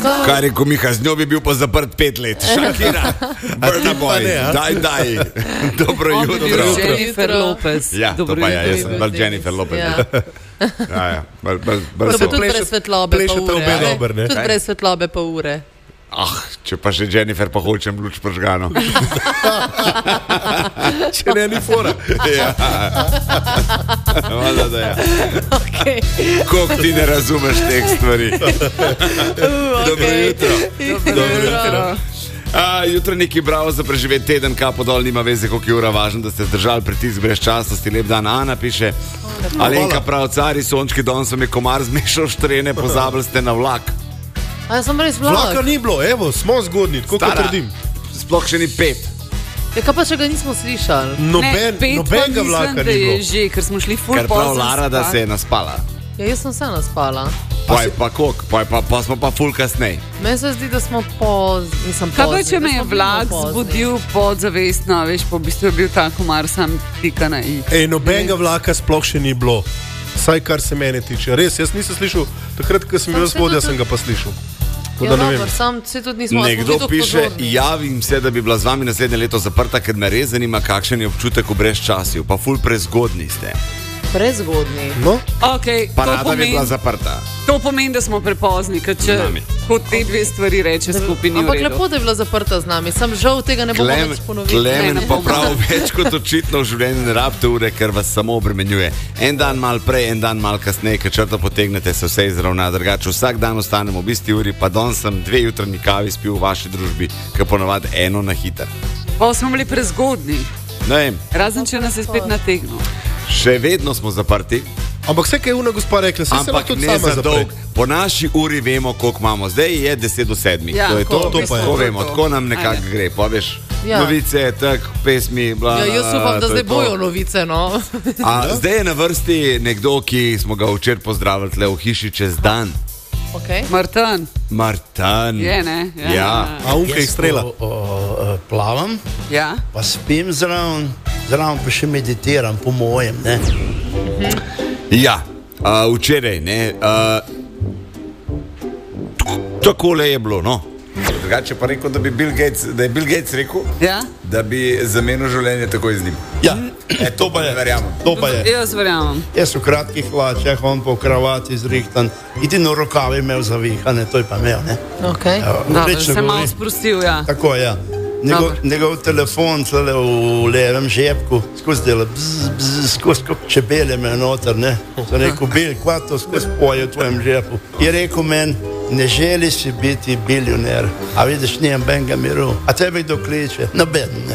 Kaj rekel Miha, z njo bi bil pa zaprt 5 let. Šakira, Burna Boy, daj. Dobro jutro. Jennifer Lopez. Ja, to pa ja, jaz sem bolj Jennifer Lopez. Ja. To so tudi brez svetlobe pa ure. Tudi brez svetlobe pa ure. Če pa še Jennifer pa hočem luč požgano. Če ne, ni fora. Ja. Valjda, da ja. Koliko ti ne razumeš teh stvari. Dobro jutro. Dobro jutro. Jutranjiki bravo za preživeti teden, kapo dol, nima veze, koliko je ura, važno, da ste zdržali pritisk brezčasnosti. Lep dan, Ana piše. Alenka prav, cari, sončki, danes vam je komar zmešal štrene, pozabili ste na vlak. A ja sem res vlak. Vlaka ni bilo, evo, smo zgodni, tako kot trdim. Sploh še ni 5. Ja, kaj pa še ga nismo slišali? Nobenega vlaka ni bilo. Že, ker smo šli ful ker prav Lara, da se je naspala. Ja, jaz sem se naspala. Pa koliko? Pa smo pa ful kasnej. Meni se zdi, da smo nisem kaj pa, če me je vlak zbudil podzavestno, veš, po bistvu je bil ta komar sam pika na i. Nobenega vlaka sploh še ni bilo. Saj kar se mene tiče. Res, jaz nisem slišal, takrat, ko sem bil spodja, sem ga pa slišal. Ja, dobro, sam se tudi nismo. Nekdo piše, javim se, da bi bila z vami naslednje leto zaprta, ker me res zanima, kakšen je občutek v brezčasju. Pa ful prezgodni ste. Prezgodni? No? Okay, parada bi bila zaprta. To pomeni, da smo prepozni, ker če kot te dve stvari reče skupaj ni v redu. Ampak lepo, da je bila zaprta z nami. Sam žal tega ne bomo več ponoviti. Klemen pa prav več kot očitno v življenju ne rabite ure, ker vas samo obremenjuje. En dan mal prej, en dan mal kasneje, ker črto potegnete, se vse izravna. Drugače vsak dan ostanemo v isti uri, pa danes sem 2 jutranji kavi spil v vaši družbi, ker ponovadi eno na hiter. Pa smo bili prezgodni. Ne vem. Razen če nas je spet nategnil. Še vedno smo zaprti. Ampak vse, kaj je una gospa rekla, se lahko tudi sama zapreti. Po naši uri vemo, koliko imamo. Zdaj je 10 do 7. Ja, to je to, tako vemo, tako nam nekako gre. Pa veš, novice, tak, pesmi, bla. Ja, jaz upam, da zdaj bojo novice, no. Zdaj je na vrsti nekdo, ki smo ga včeraj pozdravili tle v hiši čez dan. Okay. Martin. Je, ne? Ja. A unka jih strela. Plavam, ja. Pa spim zraven pa še meditiram, po mojem, ne? Ja, včeraj, ne? Takole je bilo, no. Drugače pa rekel, da je Bill Gates rekel, da bi zamenil življenje takoj z njim. Ja, to pa je. Jaz verjamem. Jaz v kratkih hlačah, on po kravati zrihtan, edino rokave imel zavihane, to je pa imel, ne? Okay. Dobre, se malo sprostil, ja. Tako, ja. Njegov telefon tle v levem žepku, skozi dela skozi čebele me noter, ne? So rekel, Bil, kva to skozi poje v tvojem žepu? Je rekel men, ne želi si biti bilioner, a vidiš, nijem benga miru, a tebe kdo kliče? Noben, ne?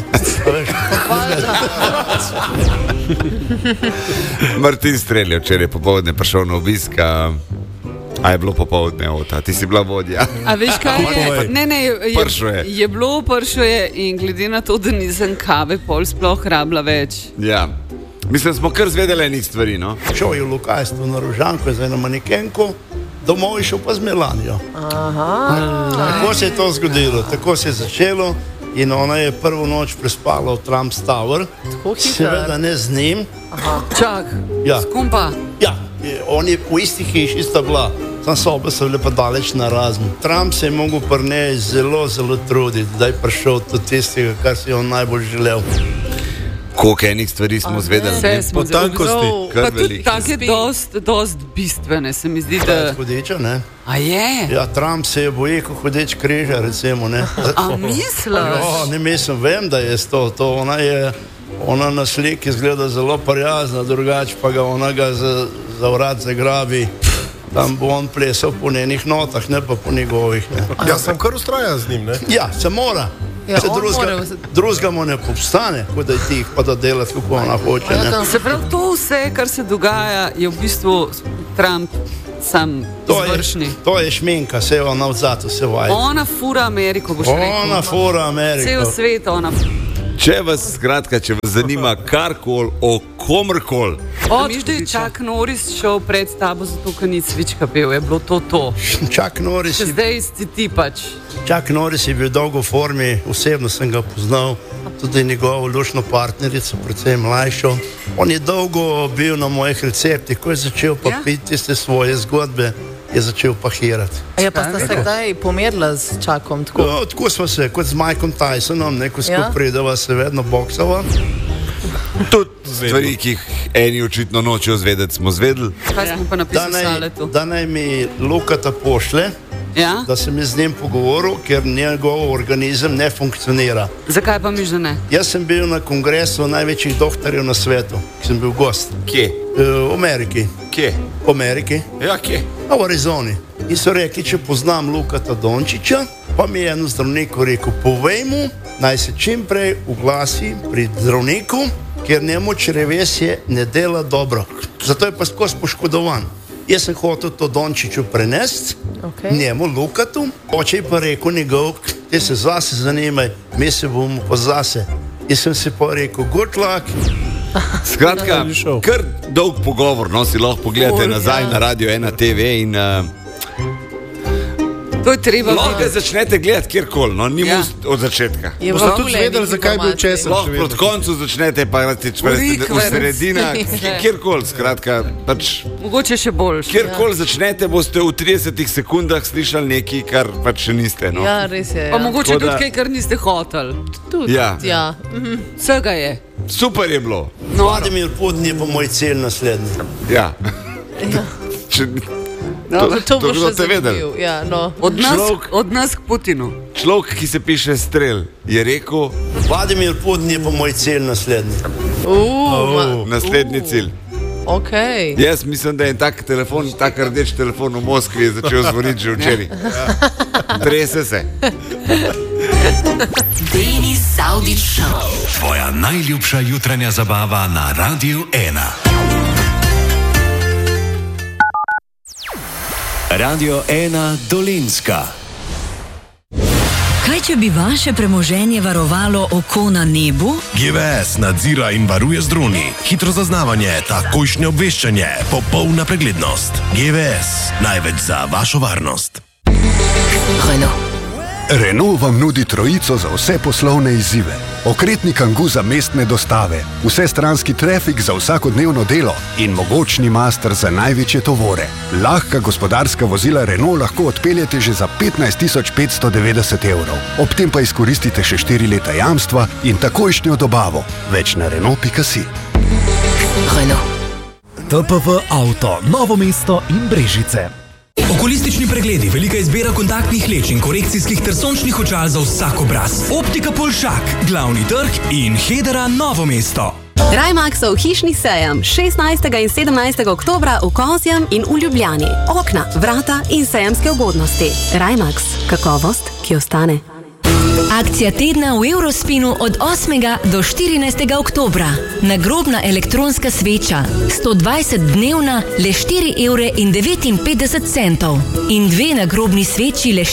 Martin Strelj včeraj popoldne prišel na obisk, a je bilo popoldne ota, ti si bila vodja. A veš kaj je? Ne, je bilo, pršo je in glede na to, da nisem kave pol sploh rabila več. Ja, mislim, smo kar zvedeli enih stvari, no? Šel je v lokajstvo na Rožanko z eno manekenko, domov je šel pa z Melanijo. Tako se je to zgodilo, tako se je začelo in ona je prvo noč prespala v Trump Tower, seveda ne z njim. Čak, s kom pa? Ja, oni v isti hiši sta bila, tam sobe so bile pa daleč na razen. Trump se je mogel pri njej zelo truditi, da je prišel do tistega, kar si je on najbolj želel. Koliko enih stvari smo zvedeli, ne? Po tankosti. Pa tudi take dost bistvene, se mi zdi, da... Hodeča, ne? A je? Ja, Trump se je boje, ko hodeč križa, recimo, ne? A misliš? Ja, ne mislim, vem, da je to. Ona na sliki izgleda zelo prijazna, drugače pa ga ona ga za vrat zagrabi. Tam bo on plesal po njenih notah, ne pa po njegovih. Ja, sem kar ustrajan z njim, ne? Ja, se mora. Drugega mu ne popstane, kot da je tih, pa da delati, kako ona hoče. Se pravi, to vse, kar se dogaja, je v bistvu Trump sam izvršni. To je šminka, se ona vzadu se vaja. Ona fura Ameriko, boš rekel. Ona fura Ameriko. Cel svet ona fura. Če vas zanima karkoli o komorkoli. Misliš, da je Chuck Norris šel pred tabo, zato ker ni cvička pel, je bilo to? Chuck Norris je... Zdaj si ti pač. Chuck Norris je bil dolgo v formi, osebno sem ga poznal, tudi njegovo lušno partnerico, predvsem mlajšo. On je dolgo bil na mojih receptih, ko je začel pa piti tiste svoje zgodbe je začel pahirati. Ja, pa ste se kdaj pomerila z Čakom? Tako smo se, kot z Mikeom Tysonom, ko skupaj prideva, se vedno boksava. Tudi stvari, ki jih eni očitno nočejo zvedeti, smo zvedeli. Kaj smo pa napisali tu? Da naj mi Lukata pošle, da sem z njim pogovoril, ker njegov organizem ne funkcionira. Zakaj pa mi že ne? Jaz sem bil na kongresu največjih doktorjev na svetu, ki sem bil gost. Kje? V Ameriki. Kje? V Ameriki. Ja, kje? V Arizoni. In so rekli, če poznam Lukata Dončića, pa mi je eno zdravniku rekel, povej mu, naj se čim prej uglasi pri zdravniku, ker njemu črevesje ne dela dobro. Zato je pa skozi poškodovan. Jaz sem hotel to Dončiću prenesti, njemu Lukatu, oče je pa rekel njegov, te se zase zanimaj, mi se bomo pa zase. Jaz sem si pa rekel, good luck. Skratka, kar dolg pogovor, no, si lahko pogledate nazaj na Radio 1 TV in to je treba videti. Lahko začnete gledati kjerkoli, no, ni od začetka. Boste tudi vedeli, zakaj bil česen. Lahko proti koncu začnete, pa v sredina, kjerkoli, skratka, pač. Mogoče še boljš. Kjerkoli začnete, boste v 30 sekundah slišali nekaj, kar pač še niste, no. Ja, res je. Pa mogoče tudi kaj, kar niste hoteli. Tudi, ja. Vsega je. Super je bilo. Vladimir Putin je pa moj cilj naslednji. Ja. To bo še zanimivo. Ja, no. Od nas k Putinu. Človek, ki se piše Strel, je rekel, Vladimir Putin je pa moj cilj naslednji. Naslednji cilj. Okay. Jaz mislim, da je tak telefon, tak rdeč telefon v Moskvi začel zvoniti že včeraj. Trese se. Denis Saudić Show. Tvoja najljubša jutranja zabava na Radiu 1. Radio 1 Dolenjska. Kaj, če bi vaše premoženje varovalo oko na nebu? GVS nadzira in varuje z droni. Hitro zaznavanje, takojšnje obveščanje, popolna preglednost. GVS, največ za vašo varnost. Renault vam nudi trojico za vse poslovne izzive. Okretni Kangoo za mestne dostave, vsestranski trafik za vsakodnevno delo in mogočni master za največje tovore. Lahka gospodarska vozila Renault lahko odpeljete že za 15.590 €. Ob tem pa izkoristite še 4 leta jamstva in takojšnjo dobavo. Več na Renault.si. TPV Auto, Novo mesto in Brežice. Okulistični pregledi, velika izbira kontaktnih leč in korekcijskih ter sončnih očal za vsak obraz. Optika Polšak, glavni trg in Hedera Novo mesto. Rajmaksov hišni sejem 16. in 17. oktobra v Kozjem in v Ljubljani. Okna, vrata in sejemske ugodnosti. Rajmaks, kakovost, ki ostane. Akcija tedna v Eurospinu od 8. do 14. oktobra. Nagrobna elektronska sveča, 120-dnevna, le 4,59 € in 2 nagrobni sveči le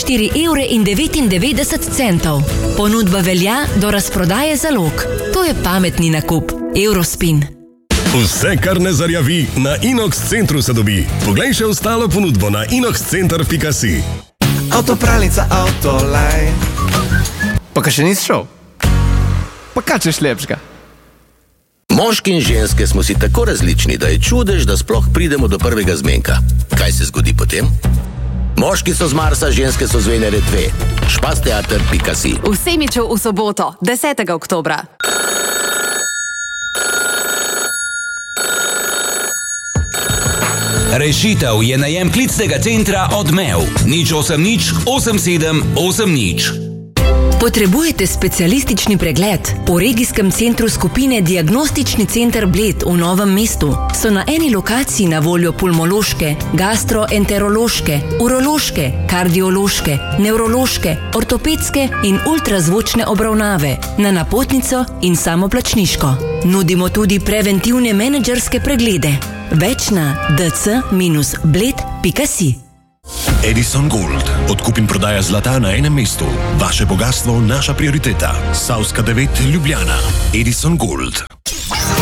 4,99 €. Ponudba velja do razprodaje zalog. To je pametni nakup. Eurospin. Vse, kar ne zarjavi, na Inox centru se dobi. Poglej še ostalo ponudbo na inoxcenter.si. Avtopralnica Autoline. Pa kaj še nisi šel? Pa kaj češ lepšega? Moški in ženske smo si tako različni, da je čudež, da sploh pridemo do prvega zmenka. Kaj se zgodi potem? Moški so z Marsa, ženske so z Venere 2. Špasteater.si. V Semiču v soboto, 10. oktobra. Rešitev je najem klicnega centra Odmev. 080 87 80. Potrebujete specialistični pregled? V regijskem centru skupine Diagnostični center Bled v Novem mestu so na eni lokaciji na voljo pulmološke, gastroenterološke, urološke, kardiološke, nevrološke, ortopedske in ultrazvočne obravnave na napotnico in samoplačniško. Nudimo tudi preventivne menedžerske preglede. Več na dc-bled.si. Edison Gold. Odkup in prodaja zlata na enem mestu. Vaše bogatstvo, naša prioriteta. Savska 9, Ljubljana. Edison Gold.